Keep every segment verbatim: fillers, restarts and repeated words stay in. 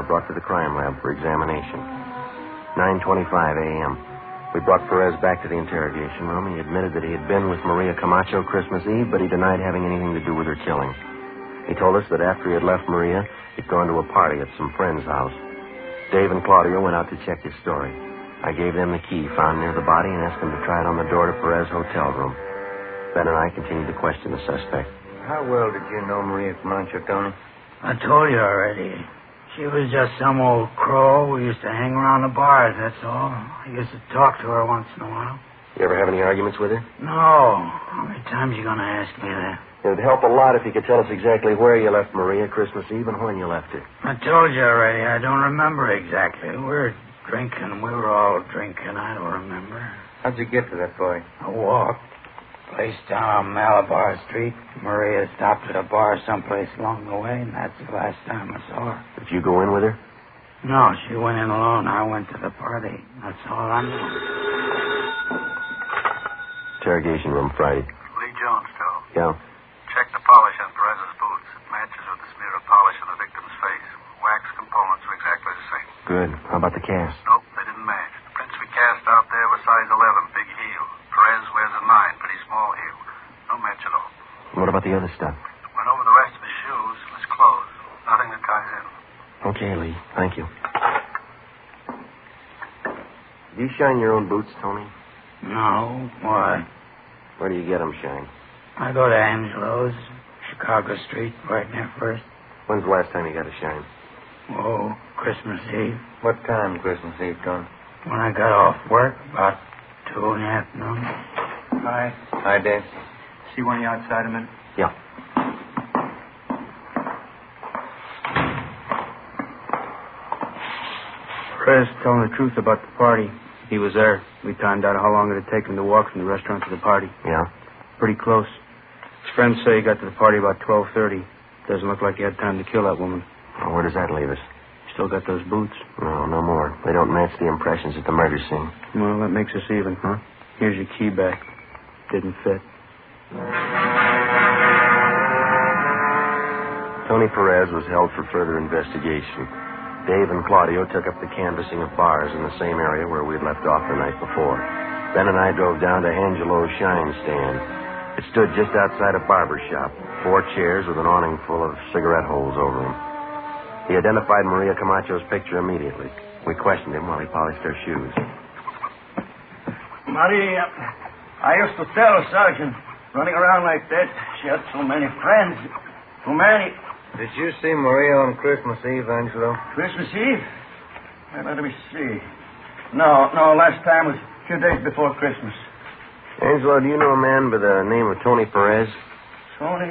brought to the crime lab for examination. nine twenty-five a.m. We brought Perez back to the interrogation room. He admitted that he had been with Maria Camacho Christmas Eve, but he denied having anything to do with her killing. He told us that after he had left Maria, he'd gone to a party at some friend's house. Dave and Claudio went out to check his story. I gave them the key found near the body and asked them to try it on the door to Perez's hotel room. Ben and I continued to question the suspect. How well did you know Maria Camacho, Tony? I told you already. She was just some old crow. We used to hang around the bars, that's all. I used to talk to her once in a while. You ever have any arguments with her? No. How many times are you going to ask me that? It'd help a lot if you could tell us exactly where you left Maria Christmas Eve and when you left her. I told you already. I don't remember exactly. We were drinking. We were all drinking. I don't remember. How'd you get to that party? I walked. Place down on Malabar Street. Maria stopped at a bar someplace along the way, and that's the last time I saw her. Did you go in with her? No, she went in alone. I went to the party. That's all I know. Interrogation room, Friday. Lee Jones, Joe. Yeah. Check the polish on Perez's boots. It matches with the smear of polish on the victim's face. Wax components are exactly the same. Good. How about the cast? Nope, they didn't match. The prints we cast out there were size eleven, big heel. Perez wears a nine, pretty small heel. No match at all. What about the other stuff? Went over the rest of his shoes, his clothes. Nothing that ties in. Okay, Lee. Thank you. Do you shine your own boots, Tony? No. Why? Where do you get them shined? I go to Angelo's, Chicago Street, right near First. When's the last time you got a shine? Oh, Christmas Eve. What time Christmas Eve, Tony? When I got off work, about two in the afternoon. Hi. Hi, Dave. See one of you outside a minute? Yeah. Perez telling the truth about the party. He was there. We timed out how long it had taken to walk from the restaurant to the party. Yeah? Pretty close. His friends say he got to the party about twelve thirty. Doesn't look like he had time to kill that woman. Well, where does that leave us? Still got those boots. No, no more. They don't match the impressions at the murder scene. Well, that makes us even, huh? Here's your key back. Didn't fit. Tony Perez was held for further investigation. Dave and Claudio took up the canvassing of bars in the same area where we'd left off the night before. Ben and I drove down to Angelo's Shine Stand. It stood just outside a barber shop. Four chairs with an awning full of cigarette holes over them. He identified Maria Camacho's picture immediately. We questioned him while he polished her shoes. Maria, I used to tell her, Sergeant, running around like that, she had so many friends. Too many. Did you see Maria on Christmas Eve, Angelo? Christmas Eve? Well, let me see. No, no, last time was a few days before Christmas. Angelo, do you know a man by the name of Tony Perez? Tony?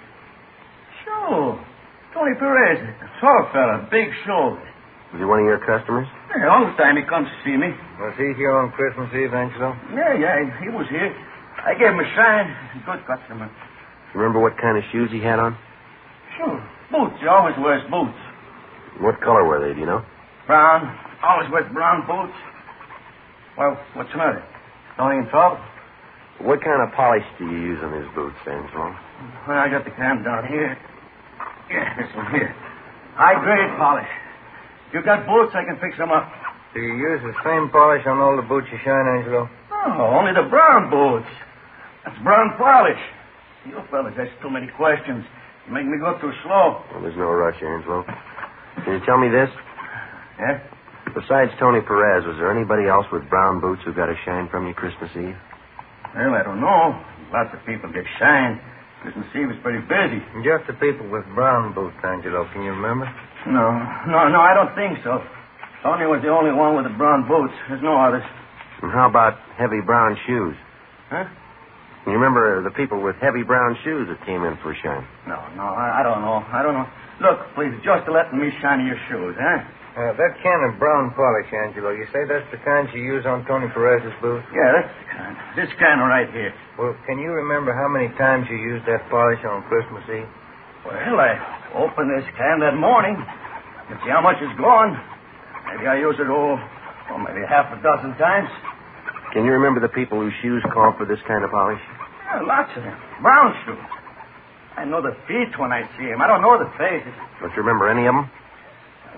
Sure. Tony Perez. Tall fella, big shoulder. Was he one of your customers? Yeah, all the time he comes to see me. Was he here on Christmas Eve, Angelo? Yeah, yeah, he was here. I gave him a shine. Good customer. You remember what kind of shoes he had on? Sure. Boots. He always wears boots. What color were they, do you know? Brown. Always wears brown boots. Well, what's the matter? Tony in trouble? What kind of polish do you use on his boots, Angelo? Well, I got the can down here. Yeah, this one here. High grade polish. You got boots, I can fix them up. Do you use the same polish on all the boots you shine, Angelo? Oh, only the brown boots. That's brown polish. You fellas ask too many questions. You make me go too slow. Well, there's no rush, Angelo. Can you tell me this? Yeah? Besides Tony Perez, was there anybody else with brown boots who got a shine from you Christmas Eve? Well, I don't know. Lots of people get shine. Christmas Eve was pretty busy. Just the people with brown boots, Angelo. Can you remember? No, no, no, I don't think so. Tony was the only one with the brown boots. There's no others. And how about heavy brown shoes? Huh? You remember the people with heavy brown shoes that came in for a shine? No, no, I, I don't know. I don't know. Look, please, just to let me shine your shoes, huh? Uh, that can of brown polish, Angelo, you say that's the kind you use on Tony Perez's boots? Yeah, that's the kind. This can right here. Well, can you remember how many times you used that polish on Christmas Eve? Well, I opened this can that morning. You see how much is gone. Maybe I use it, oh, oh, maybe half a dozen times. Can you remember the people whose shoes call for this kind of polish? Yeah, lots of them. Brown shoes. I know the feet when I see them. I don't know the faces. Don't you remember any of them?